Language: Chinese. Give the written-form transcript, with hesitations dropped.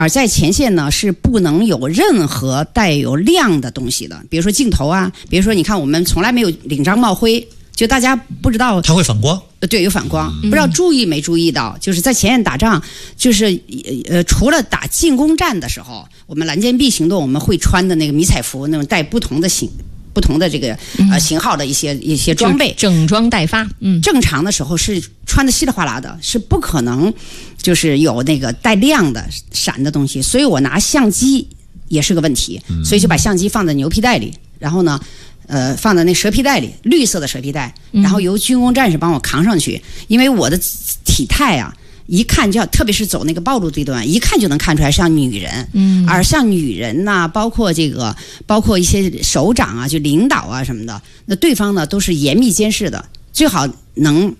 而在前线呢是不能有任何带有亮的东西的，比如说镜头啊，比如说你看我们从来没有领章冒灰，就大家不知道它会反光。 对，有反光，不知道注意没注意到，就是在前线打仗，就是除了打进攻战的时候，我们蓝箭臂行动我们会穿的那个迷彩服，那种带不同的这个型号的一些装备， 整装待发。 正常的时候是穿的稀里哗啦的，是不可能就是有那个带亮的闪的东西，所以我拿相机也是个问题，所以就把相机放在牛皮袋里，然后呢放在那蛇皮袋里，绿色的蛇皮袋，然后由军工战士帮我扛上去，因为我的体态啊一看就要，特别是走那个暴露地段，一看就能看出来像女人。而像女人呐，包括一些首长啊，就领导啊什么的，那对方呢都是严密监视的，最好能